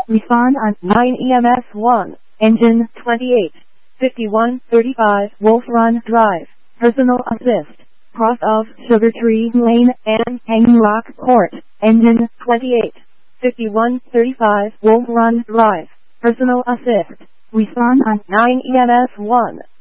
Respond on 9 EMS 1, engine 28, 5135 Wolf Run Drive, personal assist, cross of Sugar Tree Lane and Hanging Rock Court, engine 28, 5135 Wolf Run Drive, personal assist. Respond on 9 EMS 1.